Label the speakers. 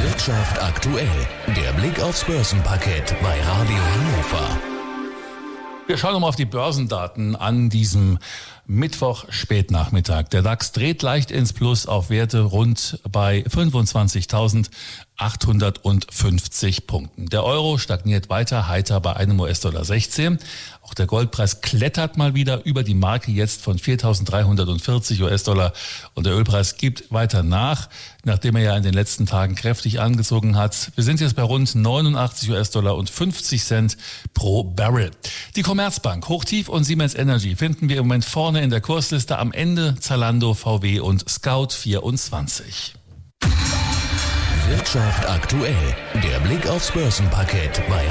Speaker 1: Wirtschaft aktuell, der Blick aufs Börsenparkett bei Radio Hannover.
Speaker 2: Wir schauen nochmal auf die Börsendaten an diesem Mittwoch Spätnachmittag. Der DAX dreht leicht ins Plus auf Werte rund bei 25.850 Punkten. Der Euro stagniert weiter heiter bei einem US-Dollar 16. Auch der Goldpreis klettert mal wieder über die Marke jetzt von 4.340 US-Dollar und der Ölpreis gibt weiter nach, nachdem er ja in den letzten Tagen kräftig angezogen hat. Wir sind jetzt bei rund 89 US-Dollar und 50 Cent pro Barrel. Die Commerzbank, Hochtief und Siemens Energy finden wir im Moment vorne in der Kursliste, am Ende Zalando, VW und Scout24.
Speaker 1: Wirtschaft aktuell, der Blick aufs Börsenparkett bei